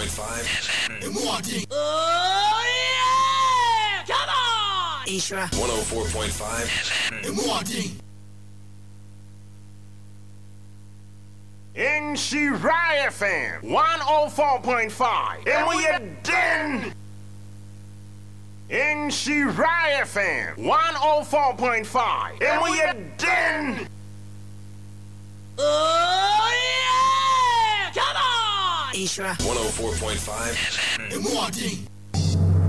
104.5 MYD. Oh, yeah! Come on! Isra. 104.5 MYD. NC FM 104.5 and we are done. NC FM 104.5 and we are done. Oh, yeah! Come on! Isra. 104.5 MYD.